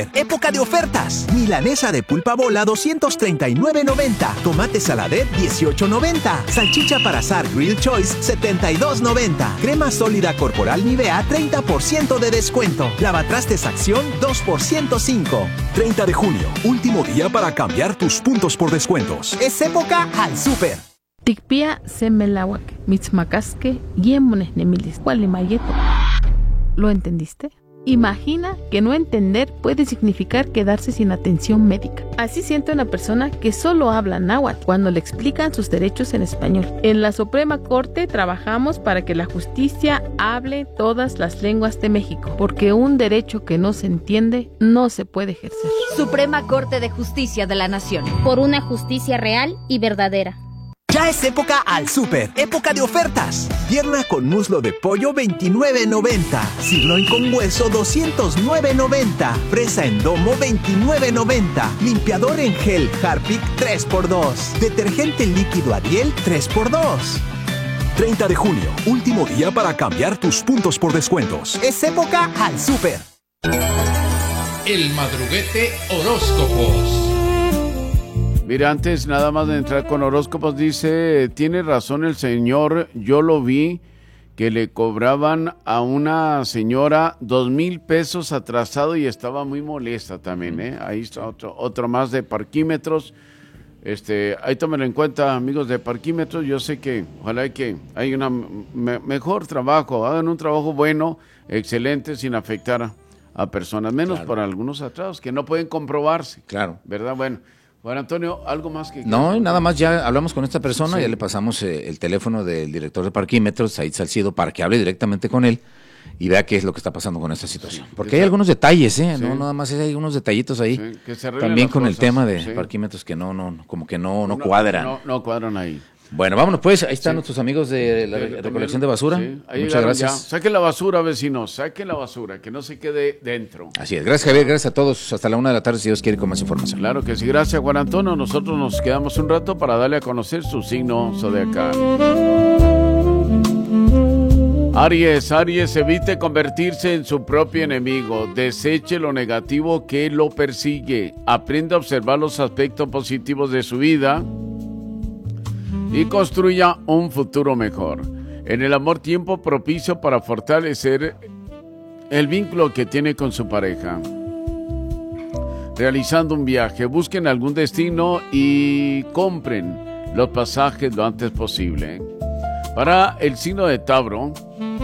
Época de ofertas. Milanesa de pulpa bola 239.90. Tomate saladet 18.90. Salchicha para asar Grill Choice 72.90. Crema sólida corporal Nivea 30% de descuento. Lavatrastes Acción 2x105. 30 de junio, último día para cambiar tus puntos por descuentos. Es época al súper. Tikpia semelawak, mitzmacasque, yemones nemilis, cualimayeto. ¿Lo entendiste? Imagina que no entender puede significar quedarse sin atención médica. Así siente una persona que solo habla náhuatl cuando le explican sus derechos en español. En la Suprema Corte trabajamos para que la justicia hable todas las lenguas de México, porque un derecho que no se entiende no se puede ejercer. Suprema Corte de Justicia de la Nación. Por una justicia real y verdadera. Ya es época al súper, época de ofertas. Pierna con muslo de pollo 29.90. Sirloin con hueso 209.90. Fresa en domo 29.90. Limpiador en gel Harpic 3x2. Detergente líquido Ariel 3x2. 30 de junio, último día para cambiar tus puntos por descuentos. Es época al súper. El madruguete horóscopos. Mira, antes nada más de entrar con horóscopos, dice, tiene razón el señor, yo lo vi, que le cobraban a una señora 2,000 pesos atrasado y estaba muy molesta también, ¿eh? Ahí está otro más de parquímetros. Ahí tómenlo en cuenta, amigos de parquímetros. Yo sé que ojalá que hay un mejor trabajo, hagan un trabajo bueno, excelente, sin afectar a personas, menos por algunos atrasos que no pueden comprobarse. Claro. ¿Verdad? Bueno, Antonio, ¿algo más que...? No, nada más ya hablamos con esta persona, sí. Ya le pasamos el teléfono del director de parquímetros, Said Salcido, para que hable directamente con él y vea qué es lo que está pasando con esta situación. Sí, porque hay algunos detalles, ¿eh? Sí. No, nada más hay unos detallitos ahí. Sí, que se también con cosas, el tema de parquímetros que como que no cuadran. No cuadran ahí. Bueno, vámonos pues, ahí están nuestros amigos de la recolección de basura. Sí, muchas gracias. Ya. Saquen la basura, vecinos, saquen la basura, que no se quede dentro. Así es, gracias Javier, gracias a todos. Hasta la 1 de la tarde si Dios quiere con más información. Claro que sí, gracias Juan Antonio. Nosotros nos quedamos un rato para darle a conocer su signo zodiacal. Aries, evite convertirse en su propio enemigo. Deseche lo negativo que lo persigue. Aprenda a observar los aspectos positivos de su vida y construya un futuro mejor. En el amor, tiempo propicio para fortalecer el vínculo que tiene con su pareja. Realizando un viaje, busquen algún destino y compren los pasajes lo antes posible. Para el signo de Tauro,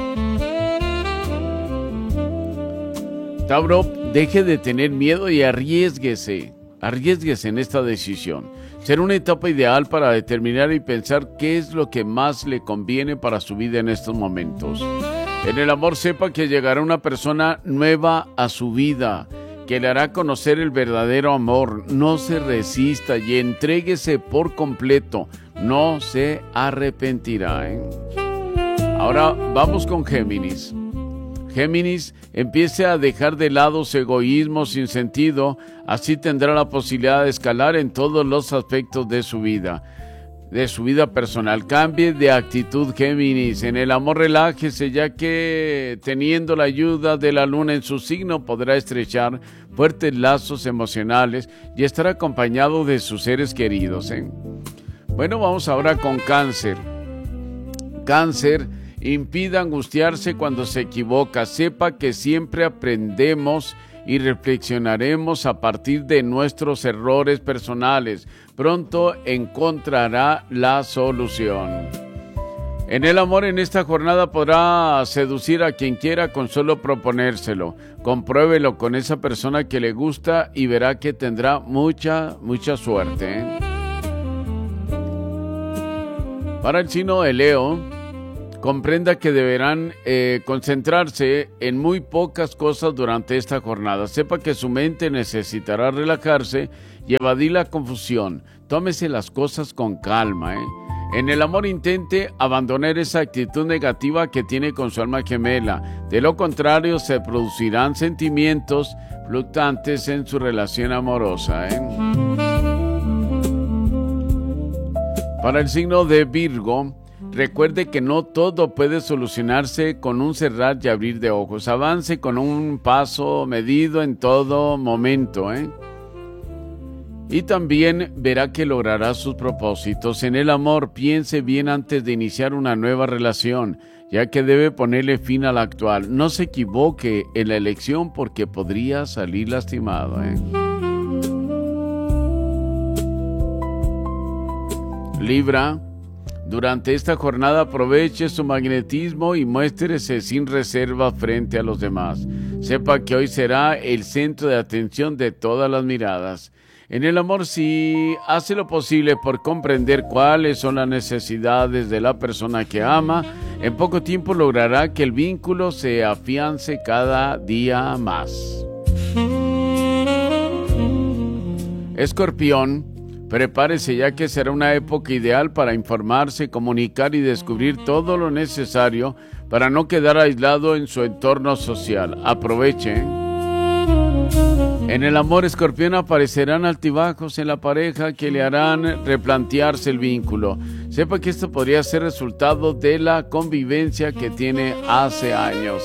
deje de tener miedo y arriésguese en esta decisión. Será una etapa ideal para determinar y pensar qué es lo que más le conviene para su vida en estos momentos. En el amor, sepa que llegará una persona nueva a su vida, que le hará conocer el verdadero amor. No se resista y entréguese por completo. No se arrepentirá, ¿eh? Ahora vamos con Géminis. Géminis, empiece a dejar de lado su egoísmo sin sentido, así tendrá la posibilidad de escalar en todos los aspectos de su vida personal. Cambie de actitud, Géminis. En el amor, relájese, ya que teniendo la ayuda de la luna en su signo podrá estrechar fuertes lazos emocionales y estar acompañado de sus seres queridos, ¿eh? Bueno, vamos ahora con Cáncer. Cáncer, impida angustiarse cuando se equivoca. Sepa que siempre aprendemos y reflexionaremos a partir de nuestros errores personales. Pronto encontrará la solución. En el amor, en esta jornada podrá seducir a quien quiera con solo proponérselo. Compruébelo con esa persona que le gusta y verá que tendrá mucha suerte, ¿eh? Para el signo de Leo, comprenda que deberán concentrarse en muy pocas cosas durante esta jornada. Sepa que su mente necesitará relajarse y evadir la confusión. Tómese las cosas con calma, ¿eh? En el amor, intente abandonar esa actitud negativa que tiene con su alma gemela. De lo contrario, se producirán sentimientos fluctuantes en su relación amorosa, ¿eh? Para el signo de Virgo, Recuerde que no todo puede solucionarse con un cerrar y abrir de ojos. Avance con un paso medido en todo momento, Y también verá que logrará sus propósitos. En el amor, piense bien antes de iniciar una nueva relación, ya que debe ponerle fin a la actual. No se equivoque en la elección porque podría salir lastimado, Libra, durante esta jornada aproveche su magnetismo y muéstrese sin reserva frente a los demás. Sepa que hoy será el centro de atención de todas las miradas. En el amor, si hace lo posible por comprender cuáles son las necesidades de la persona que ama, en poco tiempo logrará que el vínculo se afiance cada día más. Escorpión, prepárese ya que será una época ideal para informarse, comunicar y descubrir todo lo necesario para no quedar aislado en su entorno social. Aproveche. En el amor, Escorpión, aparecerán altibajos en la pareja que le harán replantearse el vínculo. Sepa que esto podría ser resultado de la convivencia que tiene hace años.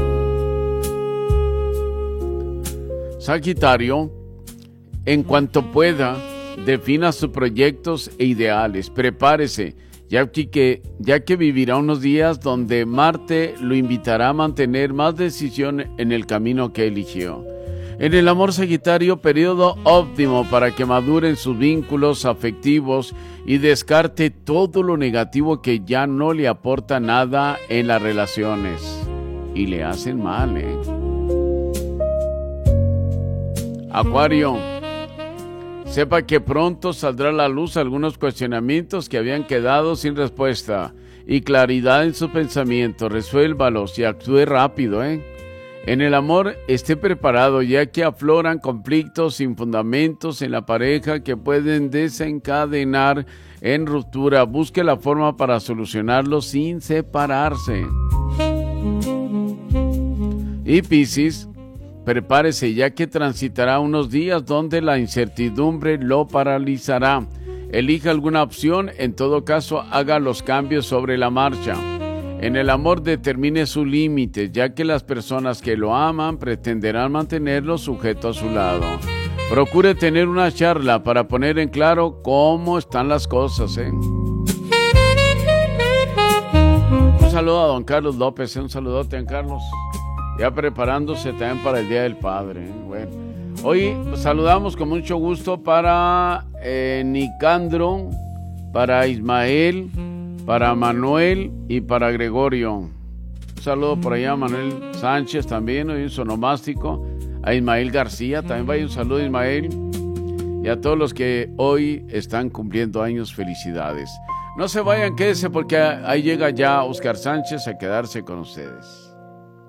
Sagitario, en cuanto pueda, defina sus proyectos e ideales. Prepárese, ya que vivirá unos días donde Marte lo invitará a mantener más decisión en el camino que eligió. En el amor, Sagitario, periodo óptimo para que maduren sus vínculos afectivos y descarte todo lo negativo que ya no le aporta nada en las relaciones y le hacen mal, Acuario, sepa que pronto saldrá a la luz algunos cuestionamientos que habían quedado sin respuesta y claridad en su pensamiento. Resuélvalos y actúe rápido, En el amor, esté preparado ya que afloran conflictos sin fundamentos en la pareja que pueden desencadenar en ruptura. Busque la forma para solucionarlos sin separarse. Y Piscis, prepárese ya que transitará unos días donde la incertidumbre lo paralizará. Elija alguna opción, en todo caso haga los cambios sobre la marcha. En el amor, determine sus límites, ya que las personas que lo aman pretenderán mantenerlo sujeto a su lado. Procure tener una charla para poner en claro cómo están las cosas, Un saludo a don Carlos López, un saludote a don Carlos, ya preparándose también para el Día del Padre. Bueno, hoy saludamos con mucho gusto para Nicandro, para Ismael, para Manuel y para Gregorio. Un saludo por allá a Manuel Sánchez también, hoy un sonomástico. A Ismael García, también vaya un saludo a Ismael. Y a todos los que hoy están cumpliendo años, felicidades. No se vayan, quédense porque ahí llega ya Oscar Sánchez a quedarse con ustedes.